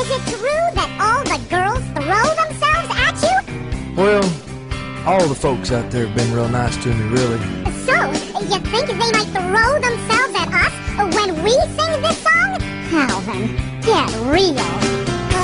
Is it true that all the girls throw themselves at you? Well, all the folks out there have been real nice to me, really. So, you think they might throw themselves at us when we sing this song? Calvin, get real.